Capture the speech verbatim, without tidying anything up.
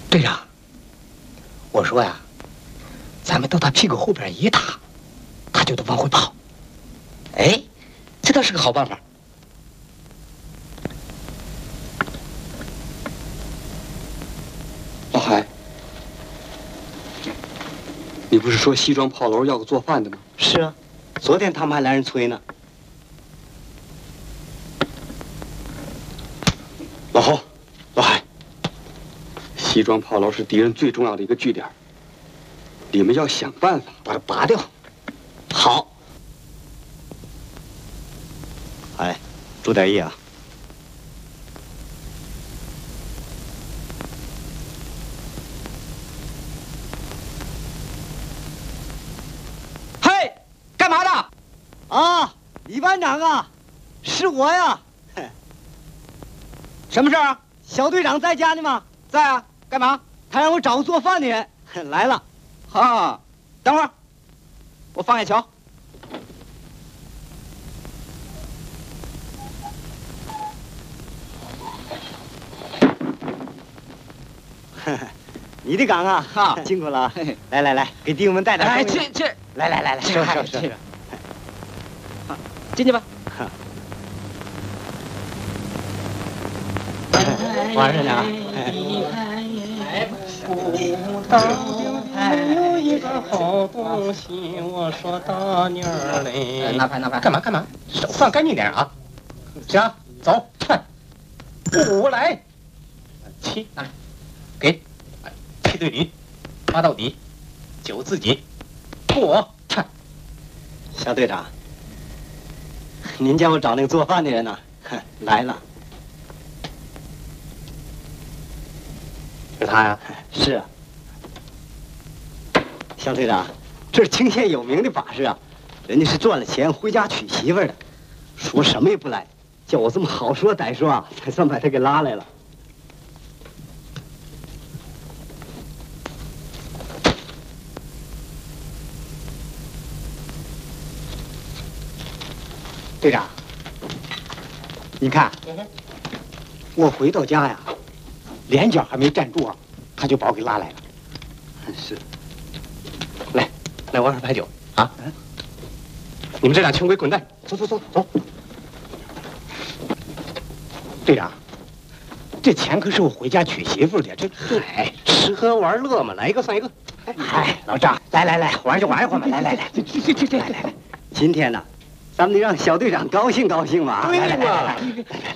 队长，我说呀，咱们到他屁股后边一打，他就得往回跑。哎，这倒是个好办法。 老海，你不是说西庄炮楼要个做饭的吗？ 是啊，昨天他们还来人催呢。 老侯，老海，西庄炮楼是敌人最重要的一个据点，你们要想办法把它拔掉。好。 哎，注点意啊！ 嘿，干嘛的？ 啊，李班长啊，是我呀。 什么事啊？ 小队长在家呢吗？ 在啊。干嘛？ 他让我找个做饭的人。来了。 啊，等会儿，我放下瞧。 你的岗啊，哈，辛苦了。来来来，给弟兄们带点东西。 哎，这这， 来来来来， 是是是是。进去吧。 王社长。 还有一个好东西，我说大妞儿嘞。 拿牌拿牌。 干嘛干嘛？手放干净点啊！行，走，看，五来，七拿来，给，七对零，八到底，九自己，过。 小队长，您叫我找那个做饭的人呢？来了。 是他呀？ 是啊。小队长，这是清县有名的把式啊，人家是赚了钱回家娶媳妇儿的，说什么也不来，叫我这么好说歹说啊，才算把他给拉来了。队长，你看，我回到家呀，连脚还没站住啊，他就把我给拉来了。是。 来，来玩会儿牌九啊！你们这俩穷鬼滚蛋！ 走走走走。队长，这钱可是我回家娶媳妇的，这这哎，吃喝玩乐嘛，来一个算一个。 哎，老张，来来来，玩就玩一会儿嘛，来来来，去去去去，来来来。今天呢，咱们得让小队长高兴高兴嘛。 对嘛。 来来来来来来。